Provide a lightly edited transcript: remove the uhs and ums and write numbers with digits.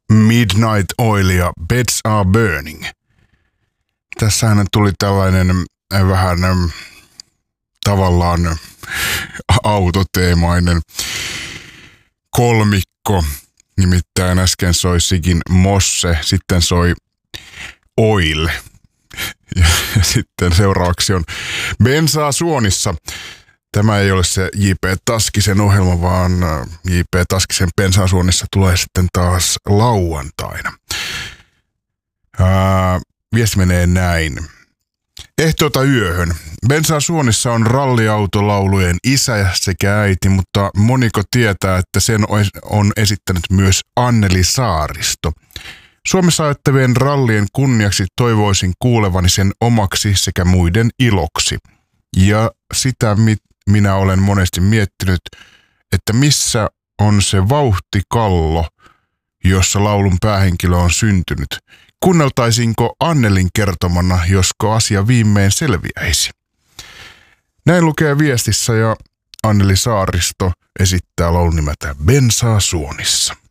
Midnight Oil ja Beds Are Burning. Tässähän tuli tällainen vähän tavallaan autoteemainen kolmikko. Nimittäin äsken soi Sigin Mosse, sitten soi Oil ja sitten seuraavaksi on Bensaa suonissa. Tämä ei ole se J.P. Taskisen ohjelma, vaan J.P. Taskisen Bensaa suonissa tulee sitten taas lauantaina. Viesti menee näin. Ehtoota yöhön. Bensaa suonissa on ralliautolaulujen isä sekä äiti, mutta moniko tietää, että sen on esittänyt myös Anneli Saaristo. Suomessa ajattavien rallien kunniaksi toivoisin kuulevani sen omaksi sekä muiden iloksi. Ja sitä minä olen monesti miettinyt, että missä on se vauhtikallo, jossa laulun päähenkilö on syntynyt. Kuunneltaisinko Annelin kertomana, josko asia viimein selviäisi? Näin lukee viestissä ja Anneli Saaristo esittää laulun nimeltä Bensaa suonissa.